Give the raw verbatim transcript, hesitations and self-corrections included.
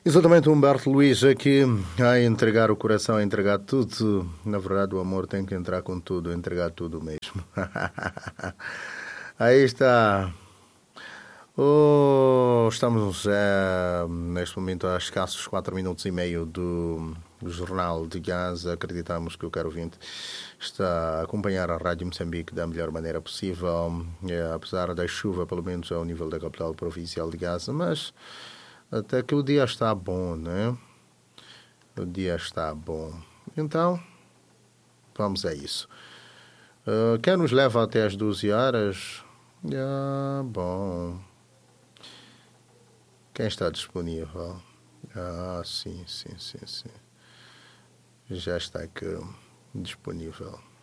Exatamente, Humberto Luís aqui a entregar o coração, a entregar tudo. Na verdade, o amor tem que entrar com tudo, entregar tudo mesmo. Aí está. Oh, estamos é, neste momento a escassos quatro minutos e meio do Jornal de Gaza. Acreditamos que o caro ouvinte está a acompanhar a Rádio Moçambique da melhor maneira possível, é, apesar da chuva, pelo menos ao nível da capital provincial de Gaza, mas até que o dia está bom, né? O dia está bom. Então, vamos a isso. Uh, quem nos leva até as doze horas? Ah, bom. Quem está disponível? Ah, sim, sim, sim, sim. Já está aqui disponível.